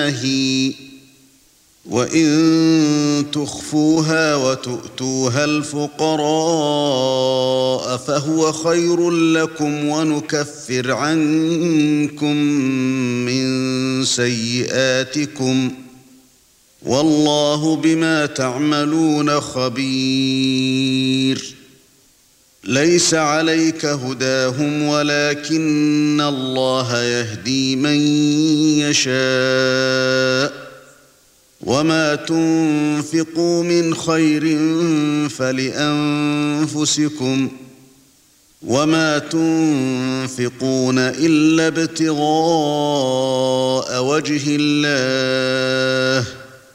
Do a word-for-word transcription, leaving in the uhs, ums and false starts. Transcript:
وَإِن تُخْفُوهَا وَتُؤْتُوهَا الْفُقَرَاءَ فَهُوَ خَيْرٌ لَّكُمْ وَنُكَفِّرْ عَنكُم مِّن سَيِّئَاتِكُمْ وَاللَّهُ بِمَا تَعْمَلُونَ خَبِيرٌ. لَيْسَ عَلَيْكَ هُدَاهُمْ وَلَكِنَّ اللَّهَ يَهْدِي مَن يَشَاءُ وَمَا تُنفِقُوا مِنْ خَيْرٍ فَلِأَنفُسِكُمْ وَمَا تُنفِقُونَ إِلَّا ابْتِغَاءَ وَجْهِ اللَّهِ